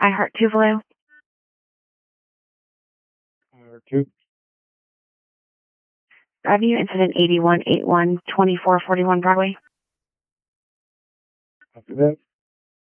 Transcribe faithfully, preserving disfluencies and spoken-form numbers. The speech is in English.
I Heart Tuvalu. Uh, two. Avenue, incident eighty-one eighty-one, twenty-four forty-one Broadway. After that.